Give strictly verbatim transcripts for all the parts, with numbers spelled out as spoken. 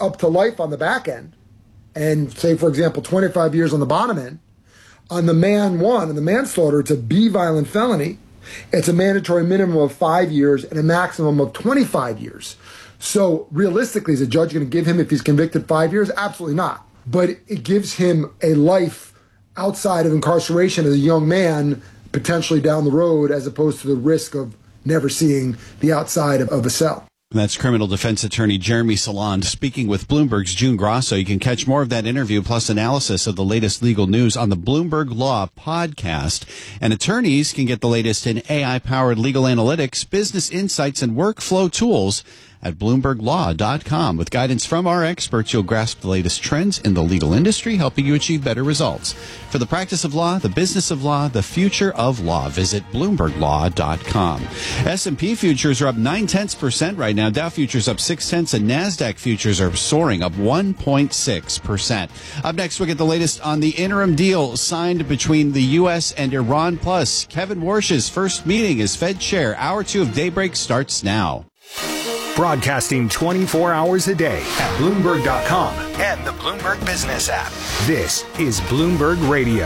up to life on the back end, and say, for example, twenty-five years on the bottom end, on the man one, on the manslaughter, it's a B violent felony. It's a mandatory minimum of five years and a maximum of twenty-five years. So realistically, is a judge going to give him, if he's convicted, five years? Absolutely not. But it gives him a life outside of incarceration as a young man, potentially down the road, as opposed to the risk of never seeing the outside of, of a cell. That's criminal defense attorney Jeremy Saland speaking with Bloomberg's June Grosso. You can catch more of that interview plus analysis of the latest legal news on the Bloomberg Law podcast. And attorneys can get the latest in A I-powered legal analytics, business insights, and workflow tools at bloomberg law dot com. With guidance from our experts, you'll grasp the latest trends in the legal industry, helping you achieve better results. For the practice of law, the business of law, the future of law, visit bloomberg law dot com. S and P futures are up nine-tenths percent right now. Dow futures up six-tenths, and NASDAQ futures are soaring up one point six percent. Up next, we'll get the latest on the interim deal signed between the U S and Iran. Plus, Kevin Warsh's first meeting as Fed chair. Hour two of Daybreak starts now. Broadcasting twenty-four hours a day at Bloomberg dot com and the Bloomberg Business app. This is Bloomberg Radio.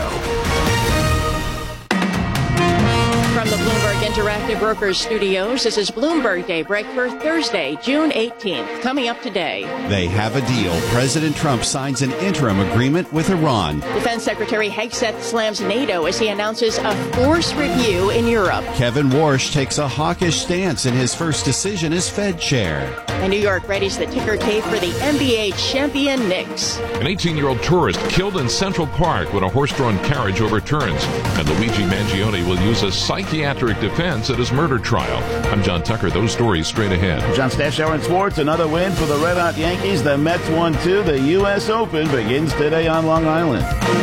From the Bloomberg Interactive Brokers Studios, this is Bloomberg Daybreak for Thursday, June eighteenth. Coming up today. They have a deal. President Trump signs an interim agreement with Iran. Defense Secretary Hegseth slams NATO as he announces a force review in Europe. Kevin Warsh takes a hawkish stance in his first decision as Fed chair. And New York readies the ticker tape for the N B A champion Knicks. An eighteen-year-old tourist killed in Central Park when a horse-drawn carriage overturns. And Luigi Mangione will use a psychiatric defense at his murder trial. I'm John Tucker. Those stories straight ahead. John Stashower in sports. Another win for the Red Hot Yankees. The Mets won two. The U S Open begins today on Long Island.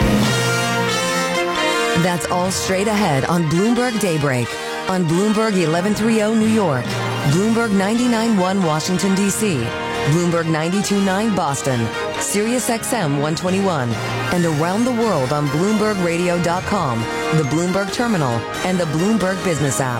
That's all straight ahead on Bloomberg Daybreak. On Bloomberg eleven thirty New York. Bloomberg ninety-nine point one Washington, D C. Bloomberg ninety-two point nine Boston. Sirius X M one twenty-one. And around the world on Bloomberg Radio dot com, the Bloomberg Terminal, and the Bloomberg Business app.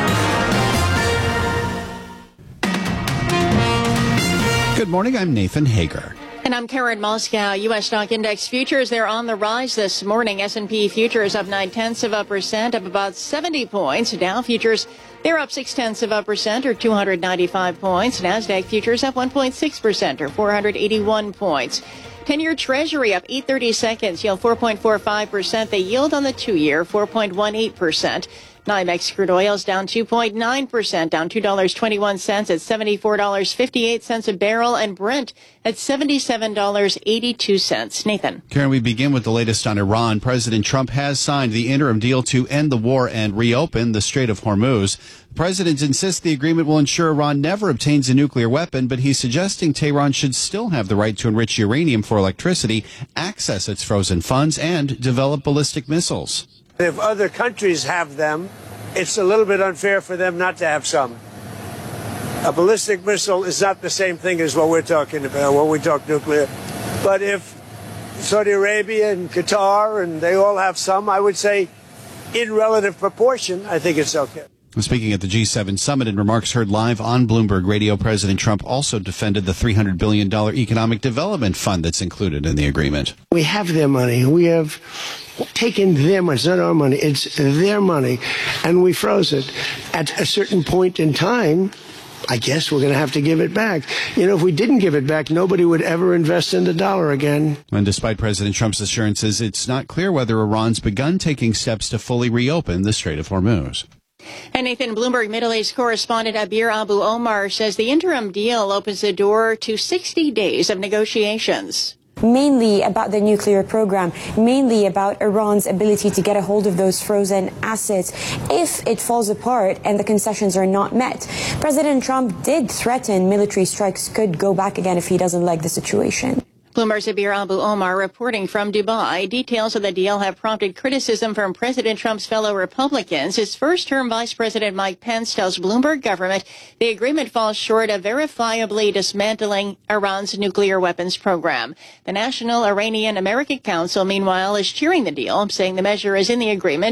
Good morning. I'm Nathan Hager. And I'm Karen Moscow. U S stock index futures, they're on the rise this morning. S and P futures up nine-tenths of a percent, up about seventy points. Dow futures, they're up six-tenths of a percent, or two hundred ninety-five points. NASDAQ futures up one point six percent, or four hundred eighty-one points. ten-year Treasury up eight thirty-seconds, yield four point four five percent. The yield on the two-year, four point one eight percent. NYMEX crude oil is down two point nine percent, down two dollars and twenty-one cents at seventy-four dollars and fifty-eight cents a barrel, and Brent at seventy-seven dollars and eighty-two cents. Nathan. Karen, we begin with the latest on Iran. President Trump has signed the interim deal to end the war and reopen the Strait of Hormuz. The president insists the agreement will ensure Iran never obtains a nuclear weapon, but he's suggesting Tehran should still have the right to enrich uranium for electricity, access its frozen funds, and develop ballistic missiles. If other countries have them, it's a little bit unfair for them not to have some. A ballistic missile is not the same thing as what we're talking about when we talk nuclear. But if Saudi Arabia and Qatar, and they all have some, I would say in relative proportion, I think it's okay. Speaking at the G seven summit in remarks heard live on Bloomberg Radio, President Trump also defended the three hundred billion dollars economic development fund that's included in the agreement. We have their money. We have taken their money. It's not our money. It's their money. And we froze it. At a certain point in time, I guess we're going to have to give it back. You know, if we didn't give it back, nobody would ever invest in the dollar again. And despite President Trump's assurances, it's not clear whether Iran's begun taking steps to fully reopen the Strait of Hormuz. And Nathan, Bloomberg Middle East correspondent Abir Abu Omar says the interim deal opens the door to sixty days of negotiations. Mainly about the nuclear program, mainly about Iran's ability to get a hold of those frozen assets if it falls apart and the concessions are not met. President Trump did threaten military strikes could go back again if he doesn't like the situation. Bloomberg's Abir Abu Omar reporting from Dubai. Details of the deal have prompted criticism from President Trump's fellow Republicans. His first-term Vice President Mike Pence tells Bloomberg government the agreement falls short of verifiably dismantling Iran's nuclear weapons program. The National Iranian American Council, meanwhile, is cheering the deal, saying the measure is in the agreement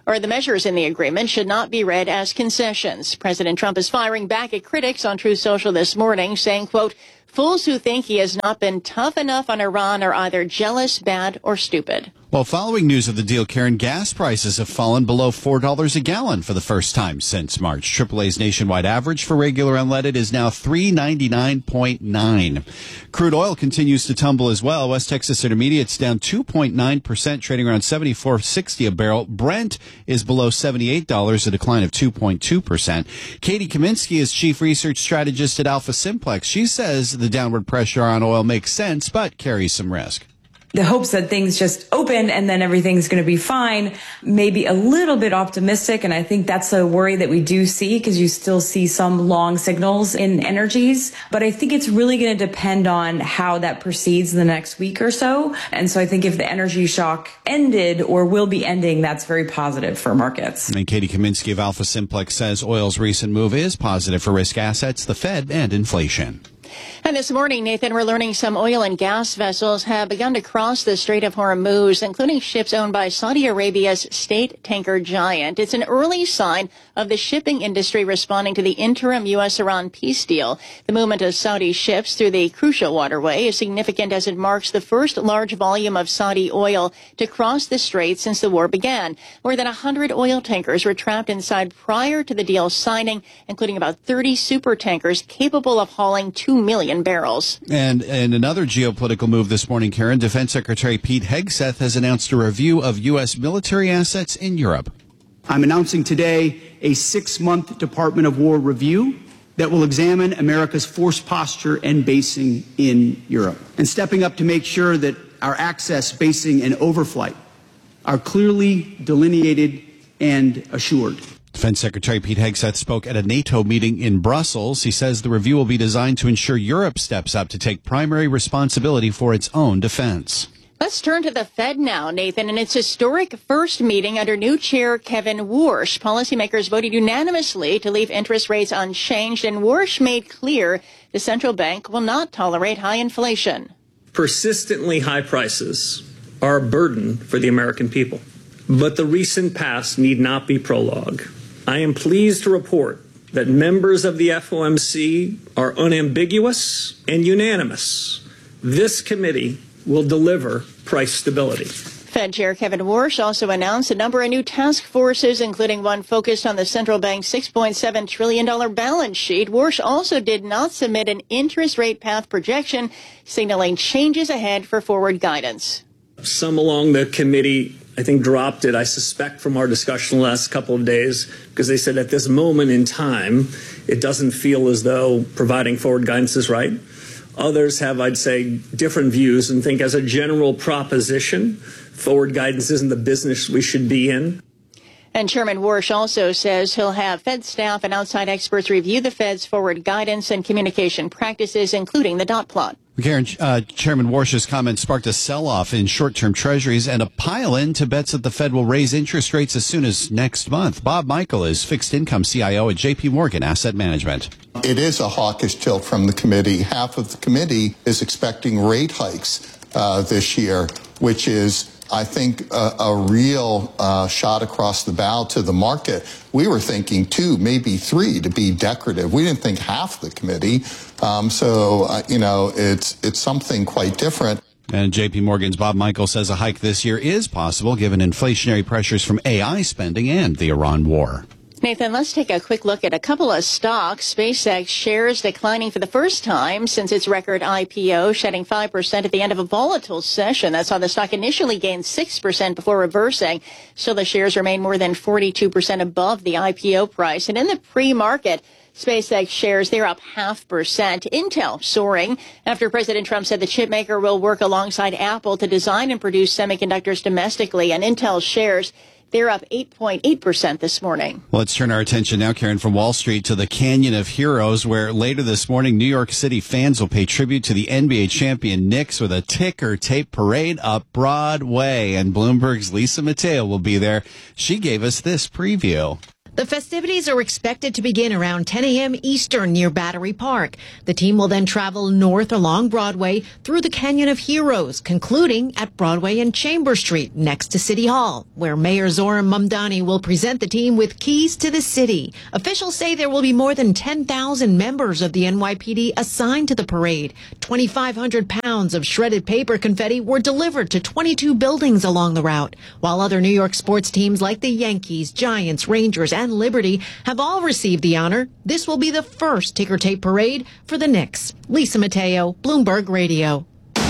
or the measures in the agreement should not be read as concessions. President Trump is firing back at critics on Truth Social this morning, saying, quote, "Fools who think he has not been tough enough on Iran are either jealous, bad, or stupid." Well, following news of the deal, Karen, gas prices have fallen below four dollars a gallon for the first time since March. triple A's nationwide average for regular unleaded is now three ninety-nine point nine. Crude oil continues to tumble as well. West Texas Intermediate's down two point nine percent, trading around seventy-four sixty a barrel. Brent is below seventy-eight dollars, a decline of two point two percent. Katie Kaminsky is chief research strategist at Alpha Simplex. She says the downward pressure on oil makes sense, but carries some risk. The hopes that things just open and then everything's going to be fine, maybe a little bit optimistic. And I think that's a worry that we do see, because you still see some long signals in energies. But I think it's really going to depend on how that proceeds in the next week or so. And so I think if the energy shock ended or will be ending, that's very positive for markets. And Katie Kaminsky of Alpha Simplex says oil's recent move is positive for risk assets, the Fed, and inflation. And this morning, Nathan, we're learning some oil and gas vessels have begun to cross the Strait of Hormuz, including ships owned by Saudi Arabia's state tanker giant. It's an early sign of the shipping industry responding to the interim U S Iran peace deal. The movement of Saudi ships through the crucial waterway is significant as it marks the first large volume of Saudi oil to cross the strait since the war began. More than one hundred oil tankers were trapped inside prior to the deal signing, including about thirty super tankers capable of hauling two million barrels. And in another geopolitical move this morning, Karen, Defense Secretary Pete Hegseth has announced a review of U S military assets in Europe. I'm announcing today a six-month Department of War review that will examine America's force posture and basing in Europe, and stepping up to make sure that our access, basing, and overflight are clearly delineated and assured. Defense Secretary Pete Hegseth spoke at a NATO meeting in Brussels. He says the review will be designed to ensure Europe steps up to take primary responsibility for its own defense. Let's turn to the Fed now, Nathan, and its historic first meeting under new chair Kevin Warsh. Policymakers voted unanimously to leave interest rates unchanged, and Warsh made clear the central bank will not tolerate high inflation. Persistently high prices are a burden for the American people, but the recent past need not be prologue. I am pleased to report that members of the F O M C are unambiguous and unanimous. This committee will deliver price stability. Fed Chair Kevin Warsh also announced a number of new task forces, including one focused on the central bank's six point seven trillion dollars balance sheet. Warsh also did not submit an interest rate path projection, signaling changes ahead for forward guidance. Some along the committee, I think, dropped it, I suspect, from our discussion the last couple of days, because they said at this moment in time, it doesn't feel as though providing forward guidance is right. Others have, I'd say, different views and think as a general proposition, forward guidance isn't the business we should be in. And Chairman Warsh also says he'll have Fed staff and outside experts review the Fed's forward guidance and communication practices, including the dot plot. Karen, uh, Chairman Warsh's comments sparked a sell-off in short-term treasuries and a pile-in to bets that the Fed will raise interest rates as soon as next month. Bob Michael is fixed income C I O at J P Morgan Asset Management. It is a hawkish tilt from the committee. Half of the committee is expecting rate hikes uh, this year, which is, I think, a, a real uh, shot across the bow to the market. We were thinking two, maybe three to be decorative. We didn't think half the committee. Um, so, uh, you know, it's it's something quite different. And J P Morgan's Bob Michael says a hike this year is possible given inflationary pressures from A I spending and the Iran war. Nathan, let's take a quick look at a couple of stocks. SpaceX shares declining for the first time since its record I P O, shedding five percent at the end of a volatile session. That's how the stock initially gained six percent before reversing. Still, the shares remain more than forty-two percent above the I P O price. And in the pre-market, SpaceX shares, they're up half percent. Intel soaring after President Trump said the chipmaker will work alongside Apple to design and produce semiconductors domestically. And Intel shares, they're up eight point eight percent this morning. Well, let's turn our attention now, Karen, from Wall Street to the Canyon of Heroes, where later this morning, New York City fans will pay tribute to the N B A champion Knicks with a ticker tape parade up Broadway. And Bloomberg's Lisa Mateo will be there. She gave us this preview. The festivities are expected to begin around ten a.m. Eastern near Battery Park. The team will then travel north along Broadway through the Canyon of Heroes, concluding at Broadway and Chambers Street next to City Hall, where Mayor Zoran Mamdani will present the team with keys to the city. Officials say there will be more than ten thousand members of the N Y P D assigned to the parade. twenty-five hundred pounds of shredded paper confetti were delivered to twenty-two buildings along the route, while other New York sports teams like the Yankees, Giants, Rangers, and Liberty have all received the honor. This will be the first ticker tape parade for the Knicks. Lisa Mateo, Bloomberg Radio.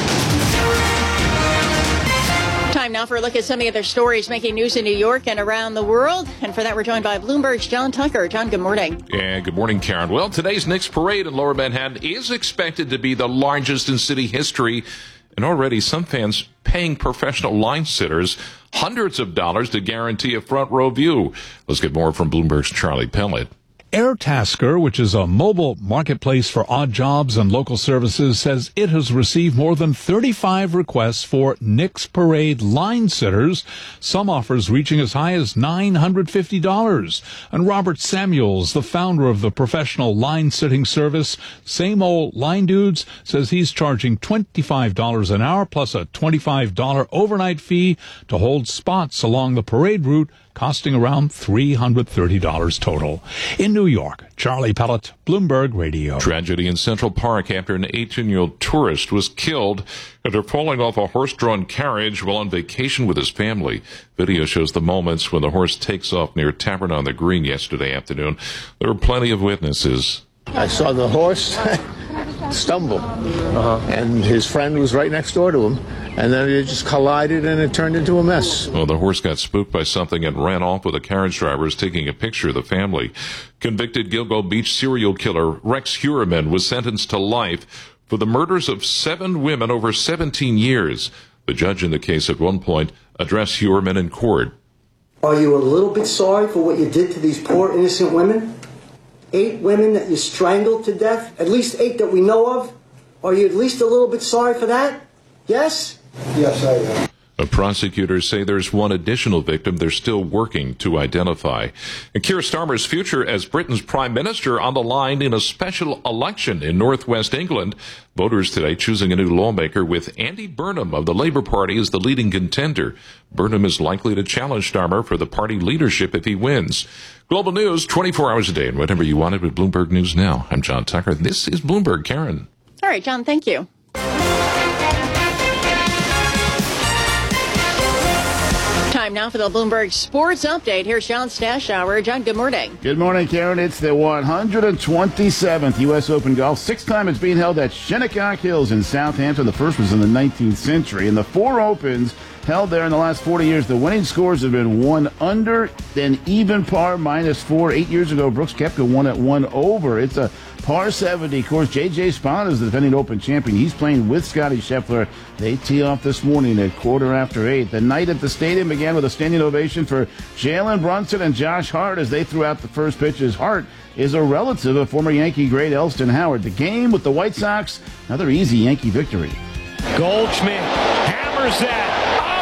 Time now for a look at some of the other stories making news in New York and around the world. And for that, we're joined by Bloomberg's John Tucker. John, good morning. Yeah, good morning, Karen. Well, today's Knicks parade in Lower Manhattan is expected to be the largest in city history. And already some fans paying professional line sitters hundreds of dollars to guarantee a front row view. Let's get more from Bloomberg's Charlie Pellet. Airtasker, which is a mobile marketplace for odd jobs and local services, says it has received more than thirty-five requests for Knicks Parade line sitters, some offers reaching as high as nine hundred fifty dollars. And Robert Samuels, the founder of the professional line sitting service Same Old Line Dudes, says he's charging twenty-five dollars an hour plus a twenty-five dollars overnight fee to hold spots along the parade route, costing around three hundred thirty dollars total. In New York, Charlie Pellet, Bloomberg Radio. Tragedy in Central Park after an eighteen-year-old tourist was killed after falling off a horse-drawn carriage while on vacation with his family. Video shows the moments when the horse takes off near Tavern on the Green yesterday afternoon. There were plenty of witnesses. I saw the horse stumble, uh-huh. and his friend was right next door to him, and then it just collided and it turned into a mess. Well, the horse got spooked by something and ran off with the carriage drivers taking a picture of the family. Convicted Gilgo Beach serial killer Rex Heuermann was sentenced to life for the murders of seven women over seventeen years. The judge in the case at one point addressed Heuermann in court. Are you a little bit sorry for what you did to these poor innocent women? Eight women that you strangled to death, at least eight that we know of. Are you at least a little bit sorry for that? Yes? Yes, I am. The prosecutors say there's one additional victim they're still working to identify. And Keir Starmer's future as Britain's prime minister on the line in a special election in northwest England. Voters today choosing a new lawmaker with Andy Burnham of the Labour Party as the leading contender. Burnham is likely to challenge Starmer for the party leadership if he wins. Global news twenty-four hours a day and whenever you want it with Bloomberg News Now. I'm John Tucker. This is Bloomberg. Karen. All right, John, thank you. Time now for the Bloomberg Sports Update. Here's John Stashower. John, good morning. Good morning, Karen. It's the one hundred twenty-seventh U S Open Golf. Sixth time it's being held at Shinnecock Hills in Southampton. The first was in the nineteenth century. And the four Opens held there in the last forty years, the winning scores have been one under, then even par, minus four. Eight years ago, Brooks Koepka won at one over. It's a par seventy. Of course, J J Spaun is the defending Open champion. He's playing with Scottie Scheffler. They tee off this morning at quarter after eight. The night at the stadium began with a standing ovation for Jalen Brunson and Josh Hart as they threw out the first pitches. Hart is a relative of former Yankee great Elston Howard. The game with the White Sox, another easy Yankee victory. Goldschmidt hammers that.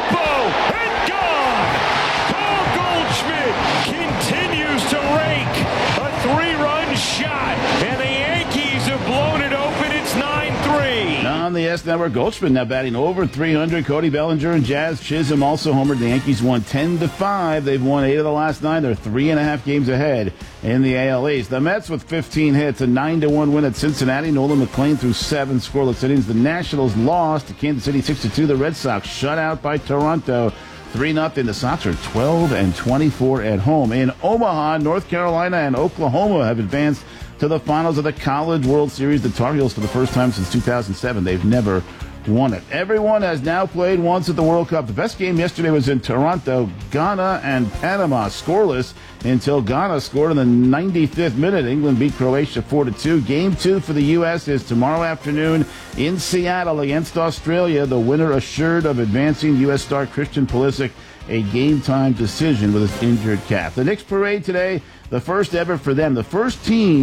On the S Network, Goldschmidt now batting over three hundred. Cody Bellinger and Jazz Chisholm also homered. The Yankees won ten to five. They've won eight of the last nine. They're three and a half games ahead in the A L East. The Mets with fifteen hits, a nine to one win at Cincinnati. Nolan McLean threw seven scoreless innings. The Nationals lost to Kansas City six to two. The Red Sox shut out by Toronto three nothing. The Sox are twelve and twenty-four at home. In Omaha, North Carolina and Oklahoma have advanced to the finals of the College World Series. The Tar Heels for the first time since two thousand seven. They've never won it. Everyone has now played once at the World Cup. The best game yesterday was in Toronto. Ghana and Panama scoreless until Ghana scored in the ninety-fifth minute. England beat Croatia four to two. Game two for the U S is tomorrow afternoon in Seattle against Australia. The winner assured of advancing. U S star Christian Pulisic a game-time decision with his injured calf. The Knicks parade today, the first ever for them. The first team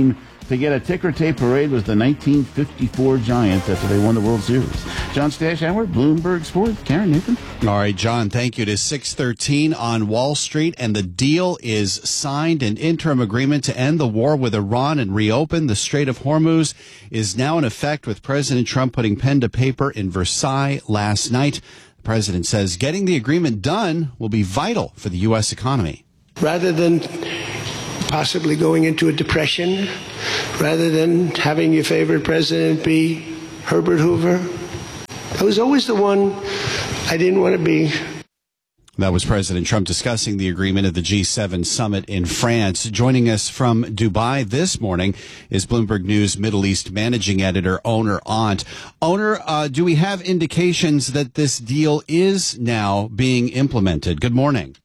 to get a ticker tape parade was the nineteen fifty-four Giants after they won the World Series. John Stashauer, Bloomberg Sports. Karen Nathan. All right, John, thank you. It is six thirteen on Wall Street, and the deal is signed. An interim agreement to end the war with Iran and reopen the Strait of Hormuz is now in effect, with President Trump putting pen to paper in Versailles last night. The president says getting the agreement done will be vital for the U S economy. Rather than possibly going into a depression, rather than having your favorite president be Herbert Hoover, I was always the one I didn't want to be. That was President Trump discussing the agreement at the G seven summit in France. Joining us from Dubai this morning is Bloomberg News Middle East managing editor Oner Ont. Oner, uh, do we have indications that this deal is now being implemented? Good morning.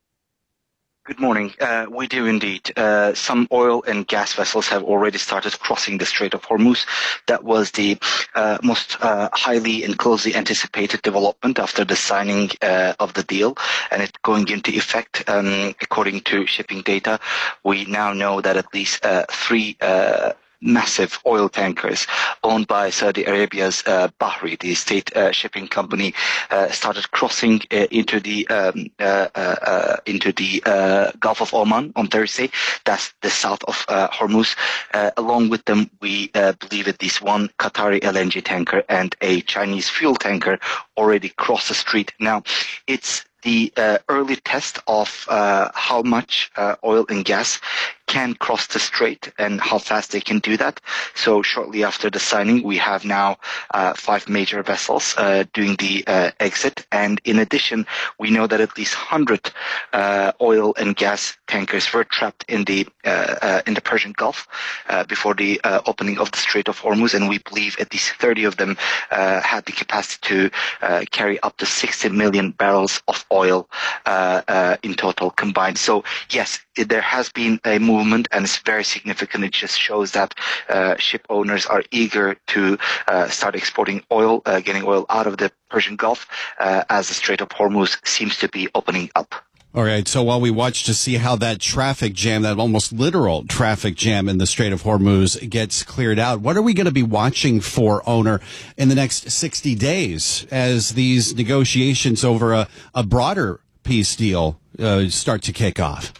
Good morning. Uh, we do indeed. Uh, some oil and gas vessels have already started crossing the Strait of Hormuz. That was the uh, most uh, highly and closely anticipated development after the signing uh, of the deal and it going into effect. Um, according to shipping data, we now know that at least uh, three uh, massive oil tankers owned by Saudi Arabia's uh, Bahri, the state uh, shipping company, uh, started crossing uh, into the um, uh, uh, into the uh, Gulf of Oman on Thursday. That's the south of uh, Hormuz. Uh, along with them, we uh, believe at least one Qatari L N G tanker and a Chinese fuel tanker already crossed the strait. Now, it's the uh, early test of uh, how much uh, oil and gas can cross the strait and how fast they can do that. So shortly after the signing, we have now uh, five major vessels uh, doing the uh, exit. And in addition, we know that at least one hundred uh, oil and gas tankers were trapped in the uh, uh, in the Persian Gulf uh, before the uh, opening of the Strait of Hormuz. And we believe at least thirty of them uh, had the capacity to uh, carry up to sixty million barrels of oil uh, uh, in total combined. So yes, there has been a movement, and it's very significant. It just shows that uh, ship owners are eager to uh, start exporting oil, uh, getting oil out of the Persian Gulf, uh, as the Strait of Hormuz seems to be opening up. All right, so while we watch to see how that traffic jam, that almost literal traffic jam in the Strait of Hormuz gets cleared out, what are we going to be watching for, Oner, in the next sixty days as these negotiations over a, a broader peace deal uh, start to kick off?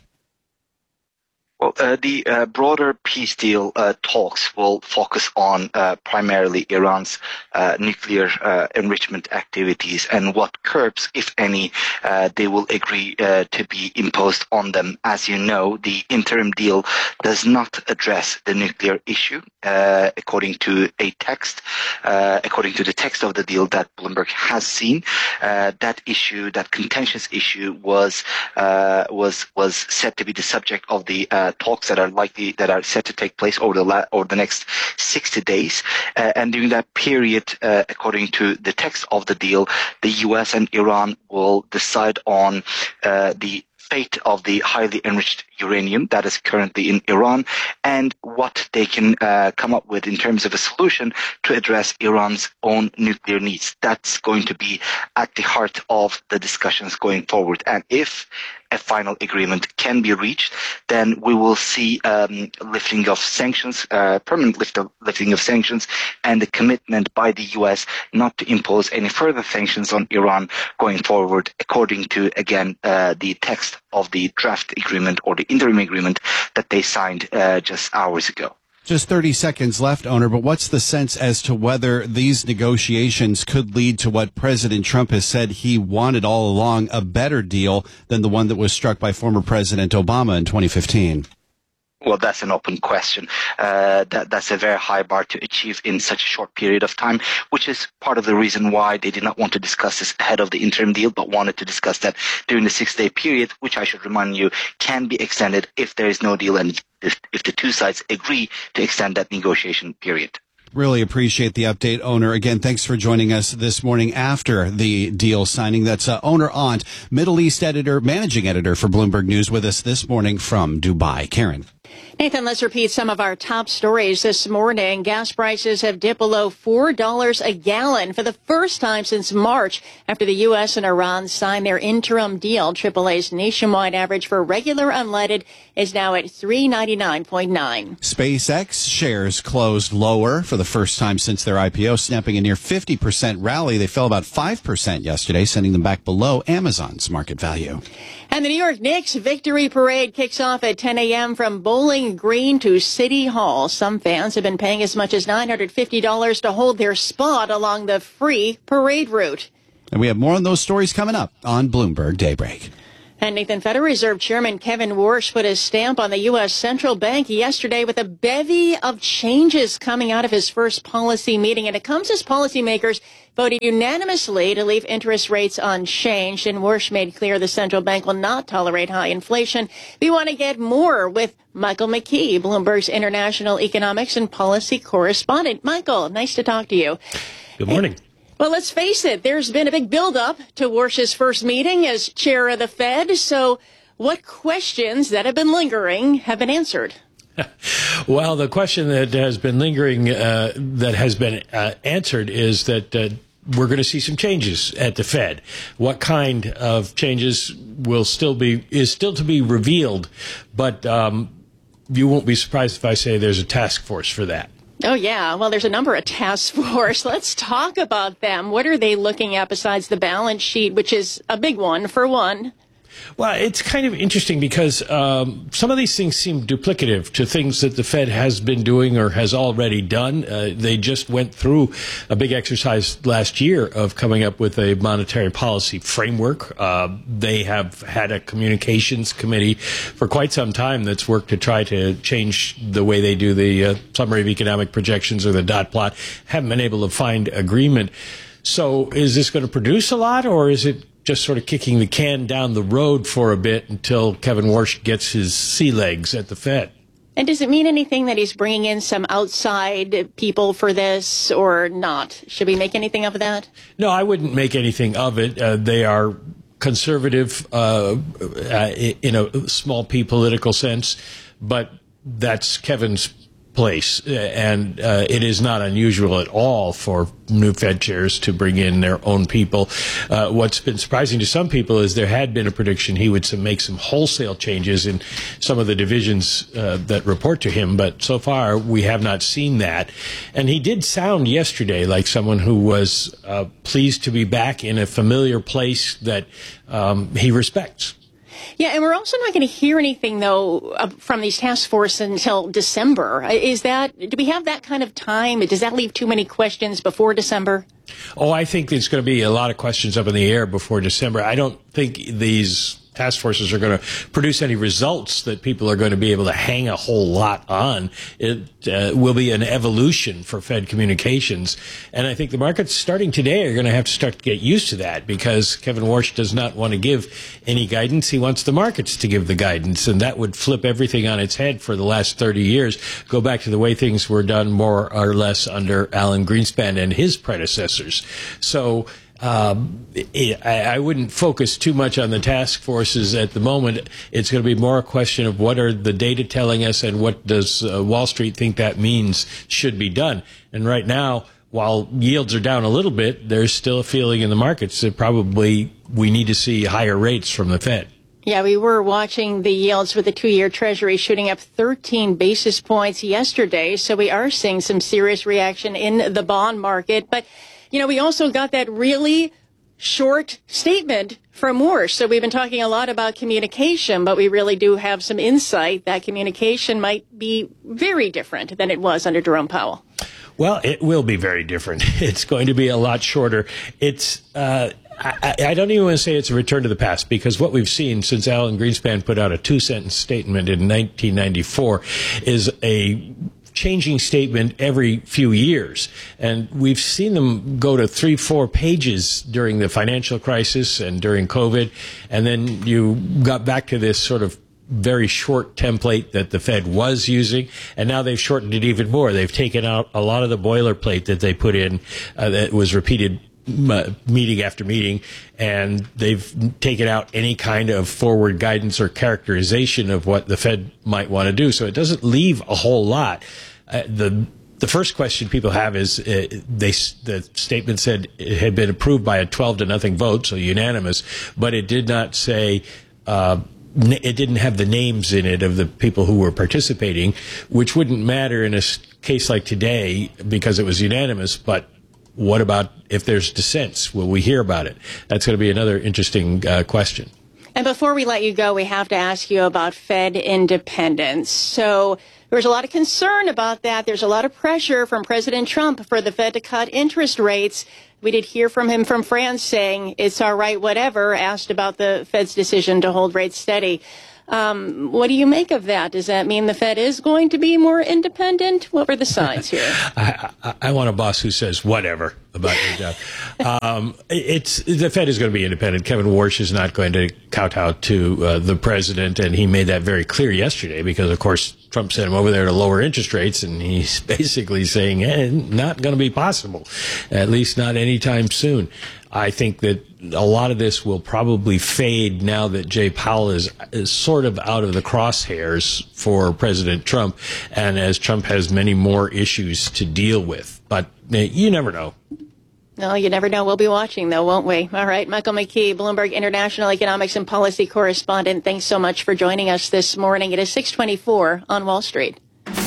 Well, uh, the uh, broader peace deal uh, talks will focus on uh, primarily Iran's uh, nuclear uh, enrichment activities and what curbs, if any, uh, they will agree uh, to be imposed on them. As you know, the interim deal does not address the nuclear issue, uh, according to a text, uh, according to the text of the deal that Bloomberg has seen. Uh, that issue, that contentious issue, was uh, was was said to be the subject of the uh, talks that are likely that are set to take place over the la- over the next sixty days, uh, and during that period, uh, according to the text of the deal, the U S and Iran will decide on uh, the fate of the highly enriched uranium that is currently in Iran and what they can uh, come up with in terms of a solution to address Iran's own nuclear needs. That's going to be at the heart of the discussions going forward. And if a final agreement can be reached, then we will see um, lifting of sanctions, uh, permanent lift of, lifting of sanctions, and the commitment by the U S not to impose any further sanctions on Iran going forward, according to, again, uh, the text of the draft agreement or the interim agreement that they signed uh, just hours ago. Just thirty seconds left, Oner, but what's the sense as to whether these negotiations could lead to what President Trump has said he wanted all along, a better deal than the one that was struck by former President Obama in twenty fifteen? Well, that's an open question. Uh, that, that's a very high bar to achieve in such a short period of time, which is part of the reason why they did not want to discuss this ahead of the interim deal, but wanted to discuss that during the six-day period, which I should remind you can be extended if there is no deal and if, if the two sides agree to extend that negotiation period. Really appreciate the update, Oner. Again, thanks for joining us this morning after the deal signing. That's uh, Oner Ont, Middle East editor, managing editor for Bloomberg News, with us this morning from Dubai. Karen. Nathan, let's repeat some of our top stories this morning. Gas prices have dipped below four dollars a gallon for the first time since March after the U S and Iran signed their interim deal. triple A's nationwide average for regular unleaded is now at three ninety-nine point nine. SpaceX shares closed lower for the first time since their I P O, snapping a near fifty percent rally. They fell about five percent yesterday, sending them back below Amazon's market value. And the New York Knicks victory parade kicks off at ten a.m. from Bowling Green to City Hall. Some fans have been paying as much as nine hundred fifty dollars to hold their spot along the free parade route. And we have more on those stories coming up on Bloomberg Daybreak. And Nathan, Federal Reserve Chairman Kevin Warsh put his stamp on the U S Central Bank yesterday with a bevy of changes coming out of his first policy meeting. And it comes as policymakers voted unanimously to leave interest rates unchanged. And Warsh made clear the central bank will not tolerate high inflation. We want to get more with Michael McKee, Bloomberg's international economics and policy correspondent. Michael, nice to talk to you. Good morning. Hey, well, let's face it, there's been a big buildup to Warsh's first meeting as chair of the Fed. So what questions that have been lingering have been answered? Well, the question that has been lingering, uh, that has been uh, answered is that uh, we're going to see some changes at the Fed. What kind of changes will still be, is still to be revealed, but um, you won't be surprised if I say there's a task force for that. Oh, yeah. Well, there's a number of task force. Let's talk about them. What are they looking at besides the balance sheet, which is a big one, for one? Well, it's kind of interesting because um, some of these things seem duplicative to things that the Fed has been doing or has already done. Uh, they just went through a big exercise last year of coming up with a monetary policy framework. Uh, they have had a communications committee for quite some time that's worked to try to change the way they do the uh, summary of economic projections or the dot plot. Haven't been able to find agreement. So is this going to produce a lot, or is it just sort of kicking the can down the road for a bit until Kevin Warsh gets his sea legs at the Fed? And does it mean anything that he's bringing in some outside people for this or not? Should we make anything of that? No, I wouldn't make anything of it. Uh, they are conservative uh, uh, in a small p political sense, but that's Kevin's place, and uh, it is not unusual at all for new Fed chairs to bring in their own people. Uh, what's been surprising to some people is there had been a prediction he would some, make some wholesale changes in some of the divisions uh, that report to him, but so far we have not seen that. And he did sound yesterday like someone who was uh, pleased to be back in a familiar place that um, he respects. Yeah, and we're also not going to hear anything, though, from these task force until December. Is that, do we have that kind of time? Does that leave too many questions before December? Oh, I think there's going to be a lot of questions up in the air before December. I don't think these task forces are going to produce any results that people are going to be able to hang a whole lot on. It uh, will be an evolution for Fed communications. And I think the markets starting today are going to have to start to get used to that because Kevin Warsh does not want to give any guidance. He wants the markets to give the guidance. And that would flip everything on its head for the last thirty years. Go back to the way things were done more or less under Alan Greenspan and his predecessors. So Um, it, I, I wouldn't focus too much on the task forces at the moment. It's going to be more a question of what are the data telling us and what does uh, Wall Street think that means should be done. And right now, while yields are down a little bit, there's still a feeling in the markets that probably we need to see higher rates from the Fed. Yeah, we were watching the yields with the two-year Treasury shooting up thirteen basis points yesterday. So we are seeing some serious reaction in the bond market. But you know, we also got that really short statement from Warsh. So we've been talking a lot about communication, but we really do have some insight that communication might be very different than it was under Jerome Powell. Well, it will be very different. It's going to be a lot shorter. It's, uh, I, I don't even want to say it's a return to the past because what we've seen since Alan Greenspan put out a two-sentence statement in nineteen ninety-four is a changing statement every few years. And we've seen them go to three, four pages during the financial crisis and during COVID. And then you got back to this sort of very short template that the Fed was using. And now they've shortened it even more. They've taken out a lot of the boilerplate that they put in uh, that was repeated uh, meeting after meeting, and they've taken out any kind of forward guidance or characterization of what the Fed might want to do. So it doesn't leave a whole lot. Uh, the The first question people have is uh, they the statement said it had been approved by a twelve to nothing vote, so unanimous, but it did not say uh, it didn't have the names in it of the people who were participating, which wouldn't matter in a case like today because it was unanimous. But what about if there's dissents? Will we hear about it? That's going to be another interesting uh, question. And before we let you go, we have to ask you about Fed independence. So there's a lot of concern about that. There's a lot of pressure from President Trump for the Fed to cut interest rates. We did hear from him from France saying it's all right, whatever, asked about the Fed's decision to hold rates steady. Um, what do you make of that? Does that mean the Fed is going to be more independent? What were the signs here? I, I, I want a boss who says whatever about your job. Um, it's the Fed is going to be independent. Kevin Warsh is not going to kowtow to uh, the president, and he made that very clear yesterday because, of course, Trump sent him over there to lower interest rates, and he's basically saying, eh, not going to be possible, at least not anytime soon. I think that a lot of this will probably fade now that Jay Powell is, is sort of out of the crosshairs for President Trump, and as Trump has many more issues to deal with. But uh, you never know. No, you never know. We'll be watching, though, won't we? All right. Michael McKee, Bloomberg International Economics and Policy Correspondent. Thanks so much for joining us this morning. It is six twenty-four on Wall Street.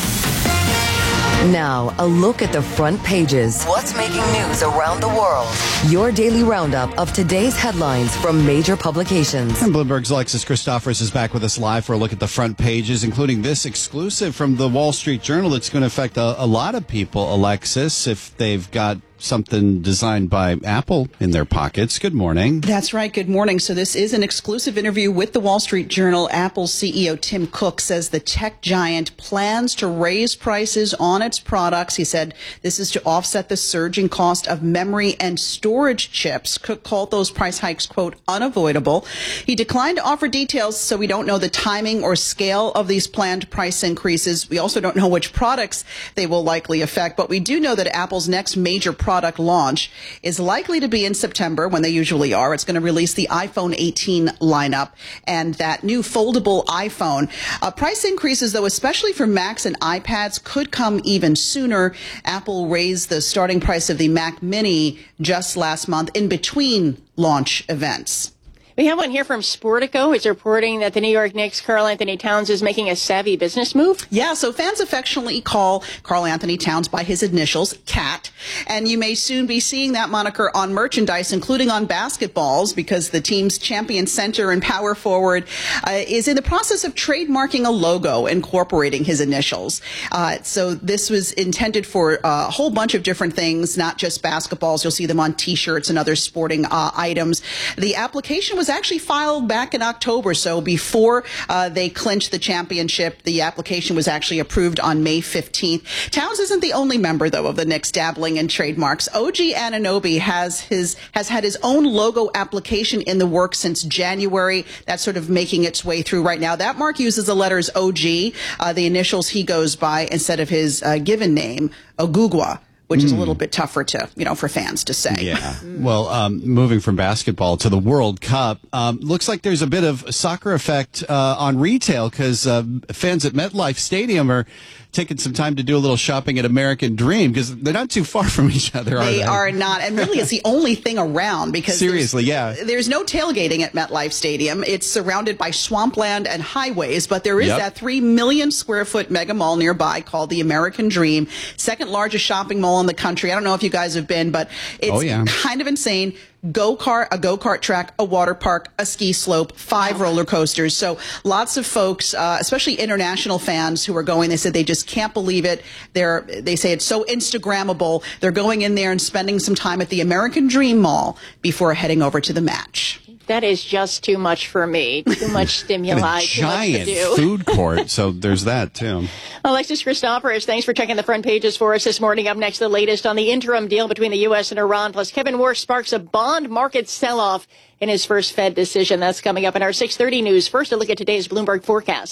Now, a look at the front pages. What's making news around the world? Your daily roundup of today's headlines from major publications. And Bloomberg's Alexis Christophorous is back with us live for a look at the front pages, including this exclusive from the Wall Street Journal that's going to affect a, a lot of people, Alexis, if they've got something designed by Apple in their pockets. Good morning. That's right. Good morning. So this is an exclusive interview with the Wall Street Journal. Apple C E O Tim Cook says the tech giant plans to raise prices on its products. He said this is to offset the surging cost of memory and storage chips. Cook called those price hikes, quote, unavoidable. He declined to offer details, so we don't know the timing or scale of these planned price increases. We also don't know which products they will likely affect, but we do know that Apple's next major product product launch is likely to be in September, when they usually are. It's going to release the iPhone eighteen lineup and that new foldable iPhone. Uh, price increases, though, especially for Macs and iPads, could come even sooner. Apple raised the starting price of the Mac Mini just last month in between launch events. We have one here from Sportico. It's reporting that the New York Knicks' Karl Anthony Towns is making a savvy business move. Yeah, so fans affectionately call Karl Anthony Towns by his initials, Cat. And you may soon be seeing that moniker on merchandise, including on basketballs, because the team's champion center and power forward uh, is in the process of trademarking a logo incorporating his initials. Uh, so this was intended for a whole bunch of different things, not just basketballs. You'll see them on T-shirts and other sporting uh, items. The application was was actually filed back in October, so before uh, they clinched the championship. The application was actually approved on May fifteenth. Towns isn't the only member, though, of the Knicks dabbling in trademarks. O G Anunoby has his has had his own logo application in the works since January. That's sort of making its way through right now. That mark uses the letters O G, uh, the initials he goes by, instead of his uh, given name, Ogugwa, which is a little bit tougher to, you know, for fans to say. Yeah. Well, um, moving from basketball to the World Cup, um, looks like there's a bit of soccer effect uh, on retail, because uh, fans at MetLife Stadium are taking some time to do a little shopping at American Dream, because they're not too far from each other, are they? They are not. And really, it's the only thing around, because seriously, there's, yeah. there's no tailgating at MetLife Stadium. It's surrounded by swampland and highways, but there is yep. that three million square foot mega mall nearby called the American Dream, second largest shopping mall in the country. I don't know if you guys have been, but it's oh, yeah. kind of insane. Go-kart, a go-kart track, a water park, a ski slope, five roller coasters. So lots of folks, uh, especially international fans who are going, they said they just can't believe it. They're, they say it's so Instagrammable. They're going in there and spending some time at the American Dream Mall before heading over to the match. That is just too much for me. Too much stimuli. And a giant too much to do. Food court, so there's that too. Alexis Christophorous, thanks for checking the front pages for us this morning. Up next, the latest on the interim deal between the U S and Iran. Plus, Kevin Warsh sparks a bond market sell-off in his first Fed decision. That's coming up in our six thirty news. First, a look at today's Bloomberg forecast.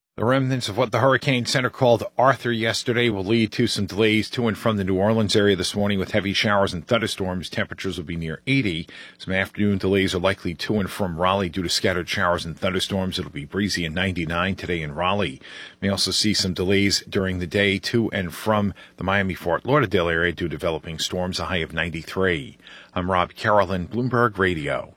The remnants of what the Hurricane Center called Arthur yesterday will lead to some delays to and from the New Orleans area this morning with heavy showers and thunderstorms. Temperatures will be near eighty. Some afternoon delays are likely to and from Raleigh due to scattered showers and thunderstorms. It'll be breezy and ninety-nine today in Raleigh. May also see some delays during the day to and from the Miami-Fort Lauderdale area due to developing storms, a high of ninety-three. I'm Rob Carolyn, Bloomberg Radio.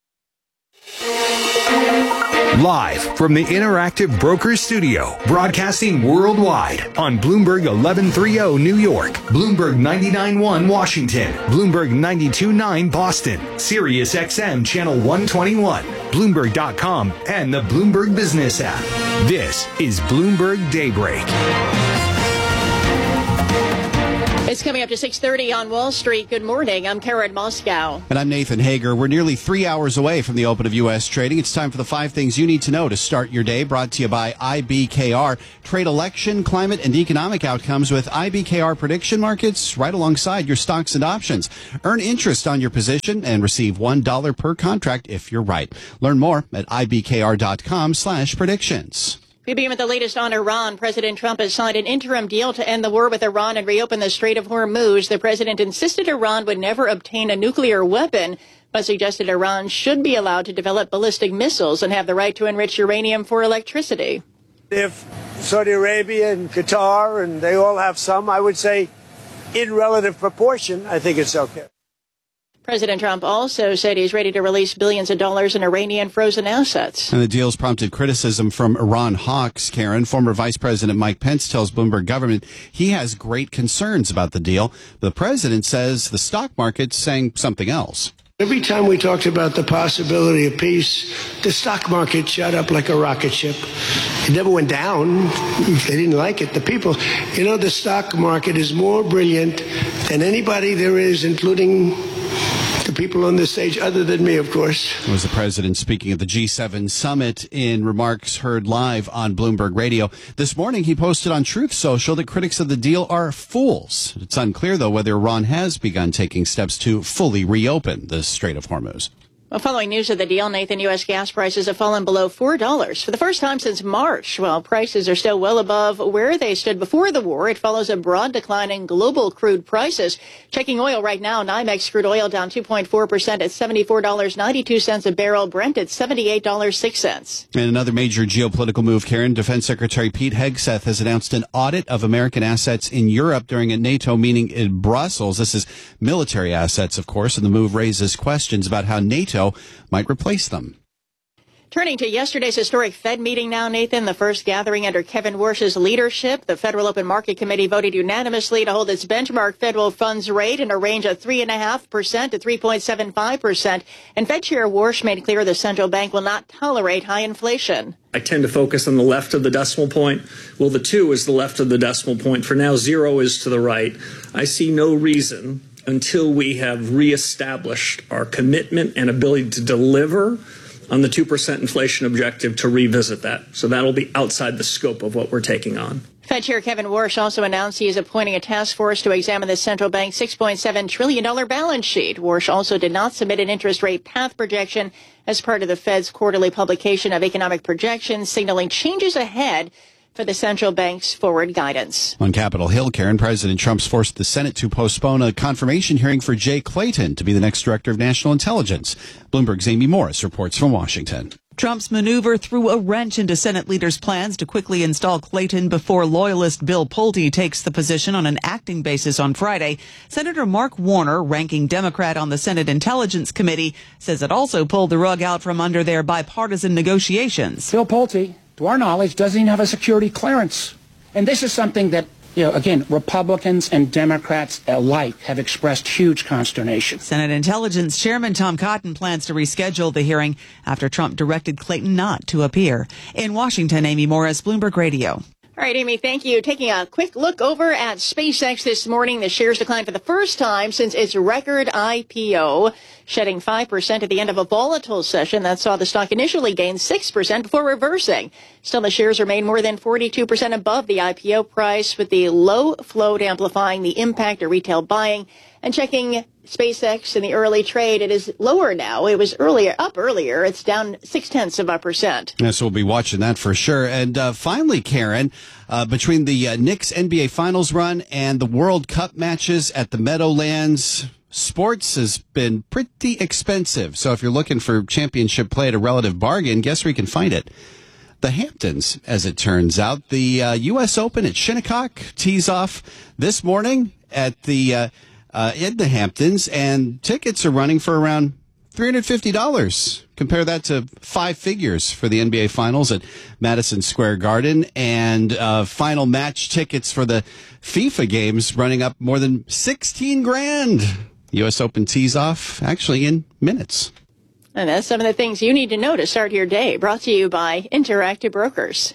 Live from the Interactive Brokers Studio, broadcasting worldwide on Bloomberg eleven thirty New York, Bloomberg ninety-nine point one Washington, Bloomberg ninety-two point nine Boston, Sirius X M Channel one twenty-one, Bloomberg dot com, and the Bloomberg Business app. This is Bloomberg Daybreak. It's coming up to six thirty on Wall Street. Good morning. I'm Karen Moscow. And I'm Nathan Hager. We're nearly three hours away from the open of U S trading. It's time for the five things you need to know to start your day, brought to you by I B K R. Trade election, climate, and economic outcomes with I B K R prediction markets right alongside your stocks and options. Earn interest on your position and receive one dollar per contract if you're right. Learn more at ibkr.com slash predictions. We begin with the latest on Iran. President Trump has signed an interim deal to end the war with Iran and reopen the Strait of Hormuz. The president insisted Iran would never obtain a nuclear weapon, but suggested Iran should be allowed to develop ballistic missiles and have the right to enrich uranium for electricity. If Saudi Arabia and Qatar, and they all have some, I would say in relative proportion, I think it's okay. President Trump also said he's ready to release billions of dollars in Iranian frozen assets. And the deal's prompted criticism from Iran hawks. Karen, former Vice President Mike Pence tells Bloomberg government he has great concerns about the deal. The president says the stock market's saying something else. Every time we talked about the possibility of peace, the stock market shot up like a rocket ship. It never went down. They didn't like it. The people, you know, the stock market is more brilliant than anybody there is, including the people on this stage, other than me, of course. It was the president speaking at the G seven summit in remarks heard live on Bloomberg Radio. This morning, he posted on Truth Social that critics of the deal are fools. It's unclear, though, whether Iran has begun taking steps to fully reopen the Strait of Hormuz. Well, following news of the deal, Nathan, U S gas prices have fallen below four dollars for the first time since March. While prices are still well above where they stood before the war, it follows a broad decline in global crude prices. Checking oil right now, NYMEX crude oil down two point four percent at seventy-four dollars and ninety-two cents a barrel. Brent at seventy-eight dollars and six cents. And another major geopolitical move, Karen. Defense Secretary Pete Hegseth has announced an audit of American assets in Europe during a NATO meeting in Brussels. This is military assets, of course, and the move raises questions about how NATO might replace them. Turning to yesterday's historic Fed meeting now, Nathan, the first gathering under Kevin Warsh's leadership. The Federal Open Market Committee voted unanimously to hold its benchmark federal funds rate in a range of three point five percent to three point seven five percent. And Fed Chair Warsh made clear the central bank will not tolerate high inflation. I tend to focus on the left of the decimal point. Well, the two is the left of the decimal point. For now, zero is to the right. I see no reason until we have reestablished our commitment and ability to deliver on the two percent inflation objective to revisit that. So that'll be outside the scope of what we're taking on. Fed Chair Kevin Warsh also announced he is appointing a task force to examine the central bank's six point seven trillion dollars balance sheet. Warsh also did not submit an interest rate path projection as part of the Fed's quarterly publication of economic projections, signaling changes ahead for the central bank's forward guidance. On Capitol Hill, Karen, President Trump's forced the Senate to postpone a confirmation hearing for Jay Clayton to be the next director of national intelligence. Bloomberg's Amy Morris reports from Washington. Trump's maneuver threw a wrench into Senate leaders' plans to quickly install Clayton before loyalist Bill Pulte takes the position on an acting basis on Friday. Senator Mark Warner, ranking Democrat on the Senate Intelligence Committee, says it also pulled the rug out from under their bipartisan negotiations. Bill Pulte, to our knowledge, doesn't even have a security clearance. And this is something that, you know, again, Republicans and Democrats alike have expressed huge consternation. Senate Intelligence Chairman Tom Cotton plans to reschedule the hearing after Trump directed Clayton not to appear. In Washington, Amy Morris, Bloomberg Radio. All right, Amy, thank you. Taking a quick look over at SpaceX this morning, the shares declined for the first time since its record I P O, shedding five percent at the end of a volatile session that saw the stock initially gain six percent before reversing. Still, the shares remain more than forty-two percent above the I P O price, with the low float amplifying the impact of retail buying. And checking SpaceX in the early trade. It is lower now. It was earlier up earlier. It's down six tenths of a percent. Yes, we'll be watching that for sure. And uh, finally, Karen, uh, between the uh, Knicks N B A Finals run and the World Cup matches at the Meadowlands, sports has been pretty expensive. So if you're looking for championship play at a relative bargain, guess where you can find it? The Hamptons, as it turns out. The uh, U S Open at Shinnecock tees off this morning at the uh, uh, in the Hamptons, and tickets are running for around three hundred fifty dollars. Compare that to five figures for the N B A Finals at Madison Square Garden, and uh, final match tickets for the FIFA games running up more than sixteen grand. U S Open tees off actually in minutes. And that's some of the things you need to know to start your day. Brought to you by Interactive Brokers.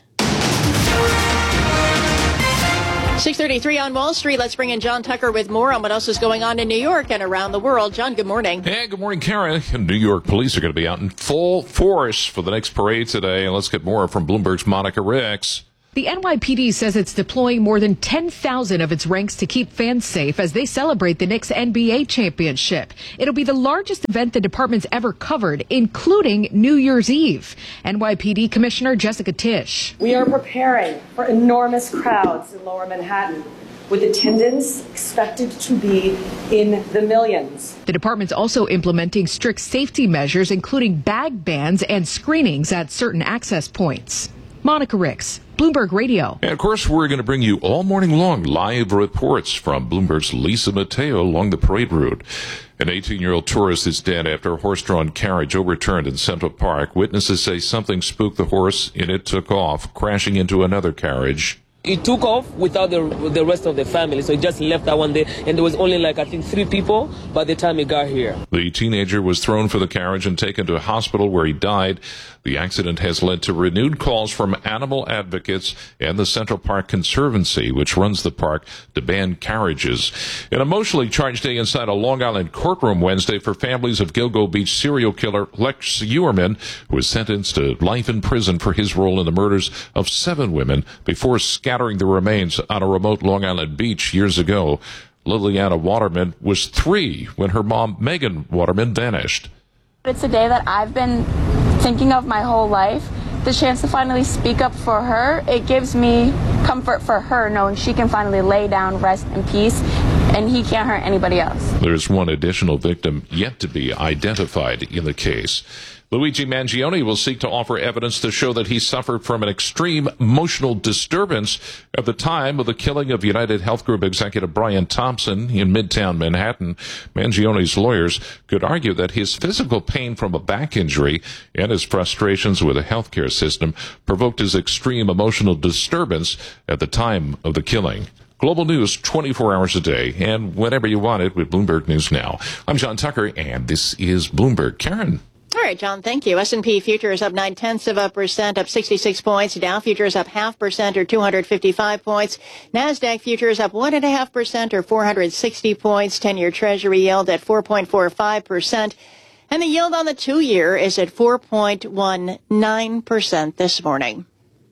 six thirty-three on Wall Street. Let's bring in John Tucker with more on what else is going on in New York and around the world. John, good morning. Hey, good morning, Karen. New York police are going to be out in full force for the next parade today. And let's get more from Bloomberg's Monica Ricks. The N Y P D says it's deploying more than ten thousand of its ranks to keep fans safe as they celebrate the Knicks N B A championship. It'll be the largest event the department's ever covered, including New Year's Eve. N Y P D Commissioner Jessica Tisch. We are preparing for enormous crowds in Lower Manhattan, with attendance expected to be in the millions. The department's also implementing strict safety measures, including bag bans and screenings at certain access points. Monica Ricks, Bloomberg Radio. And of course, we're going to bring you all morning long live reports from Bloomberg's Lisa Mateo along the parade route. An eighteen-year-old tourist is dead after a horse-drawn carriage overturned in Central Park. Witnesses say something spooked the horse and it took off, crashing into another carriage. It took off without the the rest of the family, so it just left that one day, and there was only like, I think, three people by the time it got here. The teenager was thrown for the carriage and taken to a hospital where he died. The accident has led to renewed calls from animal advocates and the Central Park Conservancy, which runs the park, to ban carriages. An emotionally charged day inside a Long Island courtroom Wednesday for families of Gilgo Beach serial killer Lex Uerman, who was sentenced to life in prison for his role in the murders of seven women before scattering the remains on a remote Long Island beach years ago. Liliana Waterman was three when her mom, Megan Waterman, vanished. It's a day that I've been thinking of my whole life. The chance to finally speak up for her, it gives me comfort for her knowing she can finally lay down, rest in peace, and he can't hurt anybody else. There's one additional victim yet to be identified in the case. Luigi Mangione will seek to offer evidence to show that he suffered from an extreme emotional disturbance at the time of the killing of United Health Group executive Brian Thompson in Midtown Manhattan. Mangione's lawyers could argue that his physical pain from a back injury and his frustrations with the healthcare system provoked his extreme emotional disturbance at the time of the killing. Global news twenty-four hours a day and whenever you want it with Bloomberg News Now. I'm John Tucker, and this is Bloomberg. Karen. All right, John, thank you. S and P futures up nine tenths of a percent, up sixty-six points. Dow futures up half percent, or two hundred fifty-five points. NASDAQ futures up one and a half percent, or four hundred sixty points. ten-year Treasury yield at four point four five percent. And the yield on the two-year is at four point one nine percent this morning.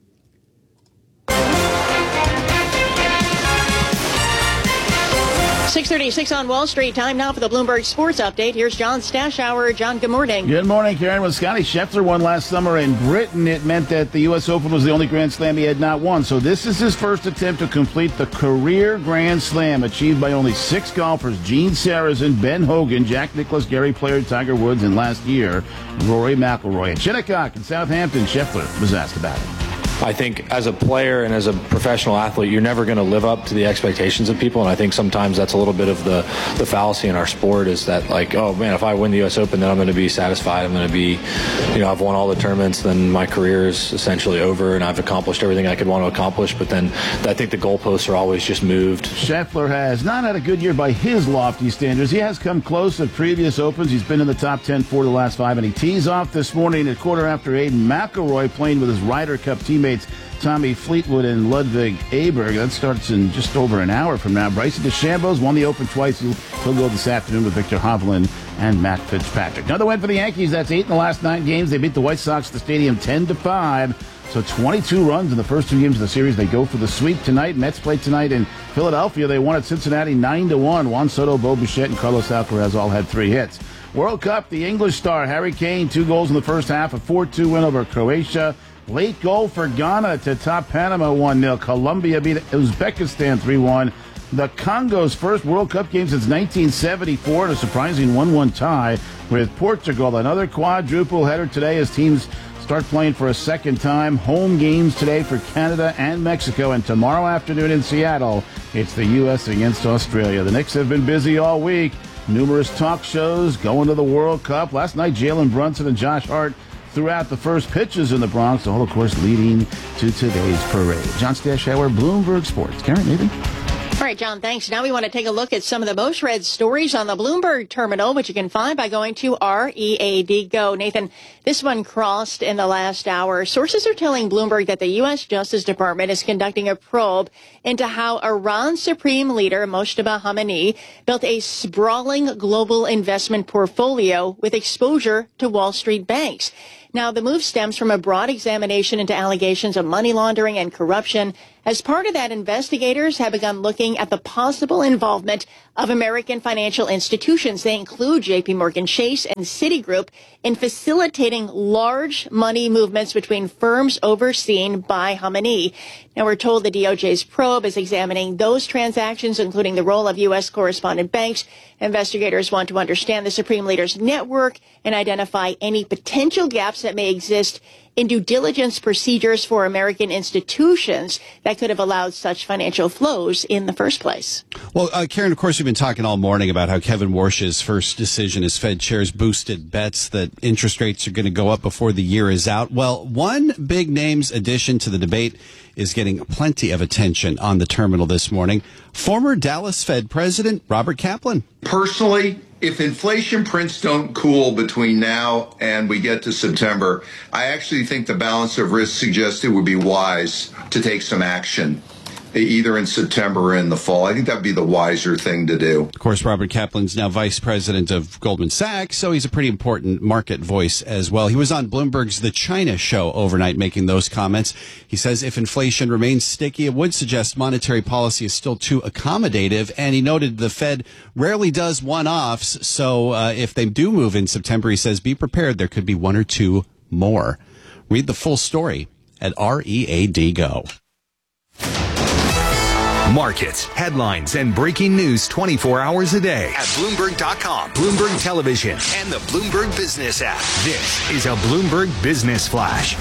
six thirty-six on Wall Street. Time now for the Bloomberg Sports Update. Here's John Stashower. John, good morning. Good morning, Karen. When Scotty Scheffler won last summer in Britain, it meant that the U S Open was the only Grand Slam he had not won. So this is his first attempt to complete the career Grand Slam, achieved by only six golfers: Gene Sarazen, Ben Hogan, Jack Nicklaus, Gary Player, Tiger Woods, and last year, Rory McIlroy. At Shinnecock in Southampton, Scheffler was asked about it. I think as a player and as a professional athlete, you're never going to live up to the expectations of people. And I think sometimes that's a little bit of the, the fallacy in our sport, is that, like, oh, man, if I win the U S Open, then I'm going to be satisfied. I'm going to be, you know, I've won all the tournaments, then my career is essentially over and I've accomplished everything I could want to accomplish. But then I think the goalposts are always just moved. Scheffler has not had a good year by his lofty standards. He has come close at previous Opens. He's been in the top ten for the last five, and he tees off this morning at quarter after eight. McIlroy playing with his Ryder Cup teammates Tommy Fleetwood and Ludwig Aberg. That starts in just over an hour from now. Bryson DeChambeau won the Open twice. He'll, he'll go this afternoon with Victor Hovland and Matt Fitzpatrick. Another win for the Yankees. That's eight in the last nine games. They beat the White Sox at the stadium ten to five. So twenty-two runs in the first two games of the series. They go for the sweep tonight. Mets play tonight in Philadelphia. They won at Cincinnati nine to one. Juan Soto, Bo Bichette, and Carlos Alcaraz all had three hits. World Cup, the English star Harry Kane, two goals in the first half, a four two win over Croatia. Late goal for Ghana to top Panama one nil. Colombia beat Uzbekistan three one. The Congo's first World Cup game since nineteen seventy-four, and a surprising one one tie with Portugal. Another quadruple header today as teams start playing for a second time. Home games today for Canada and Mexico, and tomorrow afternoon in Seattle, it's the U S against Australia. The Knicks have been busy all week. Numerous talk shows going to the World Cup. Last night, Jalen Brunson and Josh Hart threw out the first pitches in the Bronx, all, of course, leading to today's parade. John Stashauer, Bloomberg Sports. Karen, Nathan? All right, John, thanks. Now we want to take a look at some of the most read stories on the Bloomberg terminal, which you can find by going to R E A D Go. Nathan, this one crossed in the last hour. Sources are telling Bloomberg that the U S Justice Department is conducting a probe into how Iran's Supreme Leader, Mojtaba Khamenei, built a sprawling global investment portfolio with exposure to Wall Street banks. Now, the move stems from a broad examination into allegations of money laundering and corruption. As part of that, investigators have begun looking at the possible involvement of American financial institutions. They include J P Morgan Chase and Citigroup in facilitating large money movements between firms overseen by Khamenei. Now, we're told the D O J's probe is examining those transactions, including the role of U S correspondent banks. Investigators want to understand the Supreme Leader's network and identify any potential gaps that may exist in due diligence procedures for American institutions that could have allowed such financial flows in the first place. Well, uh, Karen, of course, we've been talking all morning about how Kevin Warsh's first decision as Fed chair's boosted bets that interest rates are going to go up before the year is out. Well, one big name's addition to the debate is getting plenty of attention on the terminal this morning. Former Dallas Fed President Robert Kaplan. Personally, if inflation prints don't cool between now and we get to September, I actually think the balance of risk suggests it would be wise to take some action, either in September or in the fall. I think that would be the wiser thing to do. Of course, Robert Kaplan's now vice president of Goldman Sachs, so he's a pretty important market voice as well. He was on Bloomberg's The China Show overnight making those comments. He says if inflation remains sticky, it would suggest monetary policy is still too accommodative, and he noted the Fed rarely does one-offs, so uh, if they do move in September, he says, be prepared, there could be one or two more. Read the full story at R E A D Go. Markets, headlines, and breaking news twenty-four hours a day at Bloomberg dot com, Bloomberg Television, and the Bloomberg Business app. This is a Bloomberg Business Flash.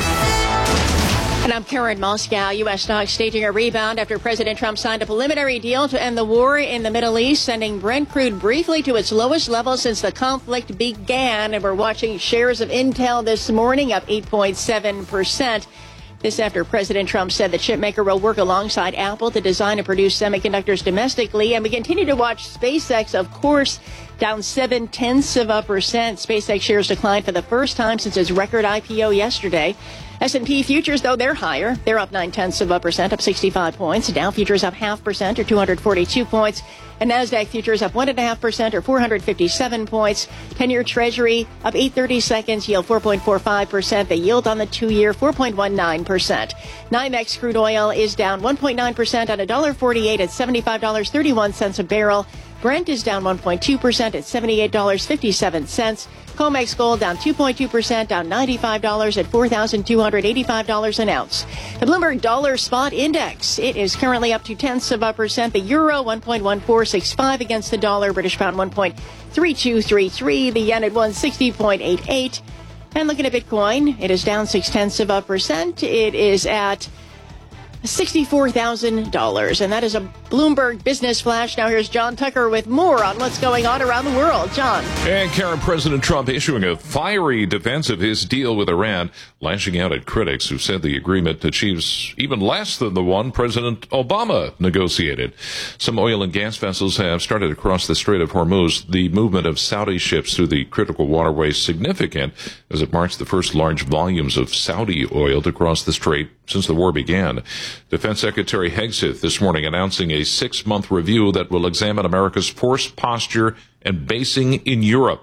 And I'm Karen Moscow. U S stocks staging a rebound after President Trump signed a preliminary deal to end the war in the Middle East, sending Brent crude briefly to its lowest level since the conflict began. And we're watching shares of Intel this morning up eight point seven percent. This after President Trump said the chipmaker will work alongside Apple to design and produce semiconductors domestically. And we continue to watch SpaceX, of course, down seven tenths of a percent. SpaceX shares declined for the first time since its record I P O yesterday. S and P futures, though, they're higher. They're up nine tenths of a percent, up sixty-five points. Dow futures up half percent, or two hundred forty-two points. And NASDAQ futures up one and a half percent, or four hundred fifty-seven points. ten-year Treasury up eight thirty seconds, yield four point four five percent. The yield on the two-year four point one nine percent. NYMEX crude oil is down one point nine percent on one dollar forty-eight at seventy-five dollars and thirty-one cents a barrel. Brent is down one point two percent at seventy-eight dollars and fifty-seven cents. COMEX gold down two point two percent, down ninety-five dollars at four thousand two hundred eighty-five dollars an ounce. The Bloomberg Dollar Spot Index, it is currently up two tenths of a percent. The euro one point one four six five against the dollar. British pound one point three two three three. The yen at one sixty point eight eight. And looking at Bitcoin, it is down six tenths of a percent. It is at sixty-four thousand dollars. And that is a Bloomberg Business Flash. Now here's John Tucker with more on what's going on around the world. John. And Karen, President Trump issuing a fiery defense of his deal with Iran, lashing out at critics who said the agreement achieves even less than the one President Obama negotiated. Some oil and gas vessels have started to cross the Strait of Hormuz. The movement of Saudi ships through the critical waterway is significant as it marks the first large volumes of Saudi oil to cross the strait since the war began. Defense Secretary Hegseth this morning announcing a six-month review that will examine America's force posture and basing in Europe.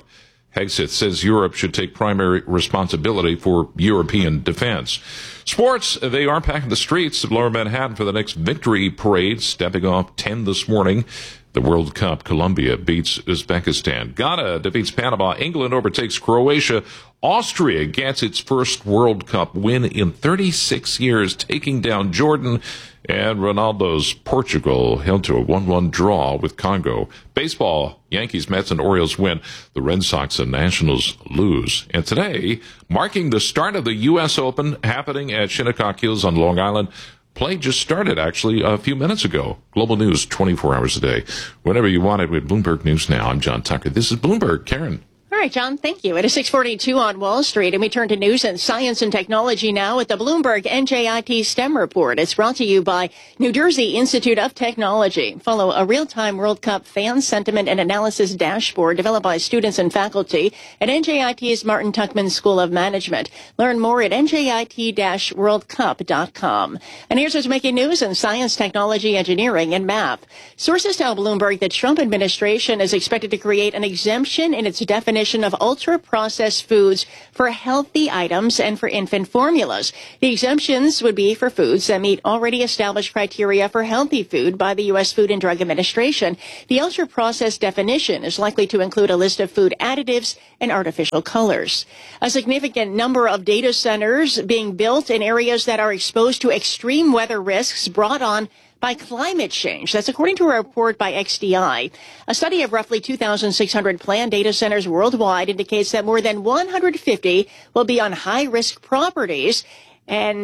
Hegseth says Europe should take primary responsibility for European defense. Sports, they are packing the streets of Lower Manhattan for the next victory parade, stepping off ten this morning. The World Cup, Colombia beats Uzbekistan. Ghana defeats Panama. England overtakes Croatia. Austria gets its first World Cup win in thirty-six years, taking down Jordan. And Ronaldo's Portugal held to a one one draw with Congo. Baseball, Yankees, Mets, and Orioles win. The Red Sox and Nationals lose. And today, marking the start of the U S Open happening at Shinnecock Hills on Long Island, play just started, actually, a few minutes ago. Global News, twenty-four hours a day. Whenever you want it with Bloomberg News Now, I'm John Tucker. This is Bloomberg. Karen. All right, John, thank you. It is six forty-two on Wall Street, and we turn to news and science and technology now with the Bloomberg N J I T STEM report. It's brought to you by New Jersey Institute of Technology. Follow a real-time World Cup fan sentiment and analysis dashboard developed by students and faculty at N J I T's Martin Tuckman School of Management. Learn more at N J I T world cup dot com. And here's what's making news in science, technology, engineering, and math. Sources tell Bloomberg the Trump administration is expected to create an exemption in its definition of ultra-processed foods for healthy items and for infant formulas. The exemptions would be for foods that meet already established criteria for healthy food by the U S Food and Drug Administration. The ultra-processed definition is likely to include a list of food additives and artificial colors. A significant number of data centers being built in areas that are exposed to extreme weather risks brought on by climate change. That's according to a report by X D I. A study of roughly two thousand six hundred planned data centers worldwide indicates that more than one hundred fifty will be on high-risk properties. And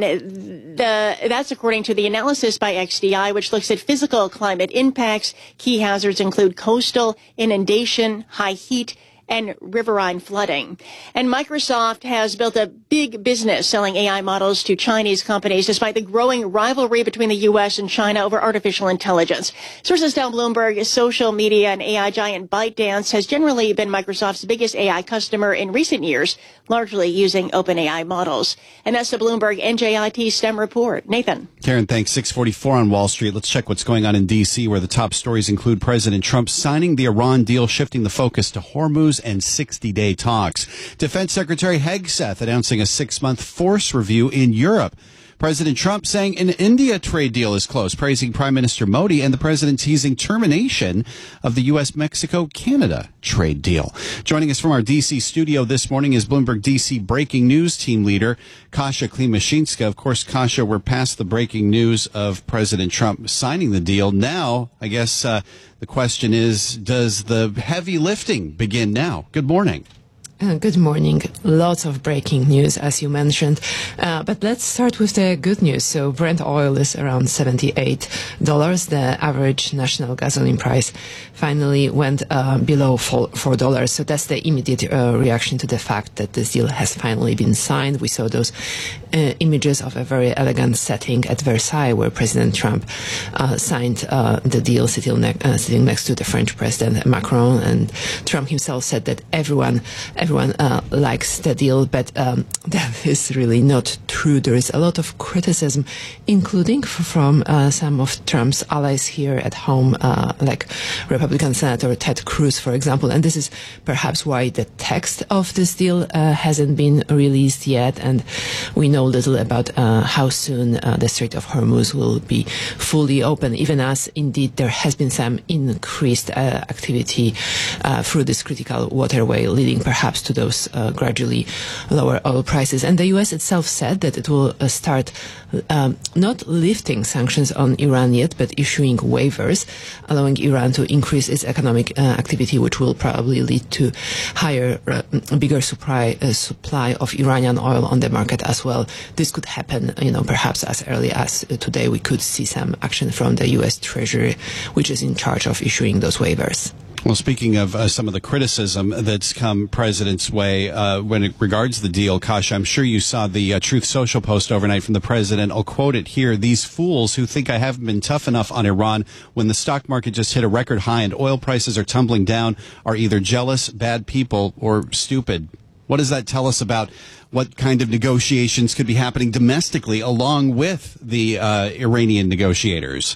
the, that's according to the analysis by X D I, which looks at physical climate impacts. Key hazards include coastal inundation, high heat, and riverine flooding. And Microsoft has built a big business selling A I models to Chinese companies despite the growing rivalry between the U S and China over artificial intelligence. Sources tell Bloomberg social media and A I giant ByteDance has generally been Microsoft's biggest A I customer in recent years, largely using OpenAI models. And that's the Bloomberg N J I T STEM report. Nathan. Karen, thanks. six forty-four on Wall Street. Let's check what's going on in D C, where the top stories include President Trump signing the Iran deal, shifting the focus to Hormuz and sixty-day talks. Defense Secretary Hegseth announcing a six-month force review in Europe. President Trump saying an India trade deal is close, praising Prime Minister Modi, and the president teasing termination of the U S Mexico Canada trade deal. Joining us from our D C studio this morning is Bloomberg D C breaking news team leader Kasia Klimashinska. Of course, Kasia, we're past the breaking news of President Trump signing the deal. Now, I guess uh, the question is, does the heavy lifting begin now? Good morning. Uh, good morning. Lots of breaking news, as you mentioned. Uh, but let's start with the good news. So Brent oil is around seventy-eight dollars. The average national gasoline price finally went uh, below four dollars. So that's the immediate uh, reaction to the fact that this deal has finally been signed. We saw those uh, images of a very elegant setting at Versailles, where President Trump uh, signed uh, the deal, sitting, ne- uh, sitting next to the French President Macron. And Trump himself said that everyone Everyone uh, likes the deal, but um, that is really not true. There is a lot of criticism, including f- from uh, some of Trump's allies here at home, uh, like Republican Senator Ted Cruz, for example. And this is perhaps why the text of this deal uh, hasn't been released yet. And we know little about uh, how soon uh, the Strait of Hormuz will be fully open, even as indeed there has been some increased uh, activity uh, through this critical waterway, leading perhaps to those uh, gradually lower oil prices. And the U S itself said that it will uh, start um, not lifting sanctions on Iran yet, but issuing waivers, allowing Iran to increase its economic uh, activity, which will probably lead to higher, uh, bigger supply, uh, supply of Iranian oil on the market as well. This could happen, you know, perhaps as early as today. We could see some action from the U S Treasury, which is in charge of issuing those waivers. Well, speaking of uh, some of the criticism that's come President's way uh, when it regards the deal, Kasia, I'm sure you saw the uh, Truth Social post overnight from the president. I'll quote it here. "These fools who think I haven't been tough enough on Iran when the stock market just hit a record high and oil prices are tumbling down are either jealous, bad people, or stupid." What does that tell us about what kind of negotiations could be happening domestically along with the uh, Iranian negotiators?